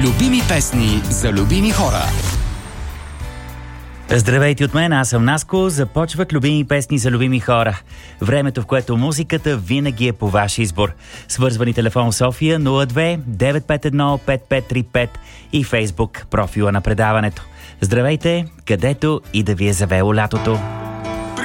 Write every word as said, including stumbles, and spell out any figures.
Любими песни за любими хора. Здравейте от мен, аз съм Наско. Започват любими песни за любими хора. Времето, в което музиката винаги е по ваш избор. Свързвани телефон в София нула две девет пет едно пет пет три пет и Фейсбук профила на предаването. Здравейте, където и да ви е завело лятото.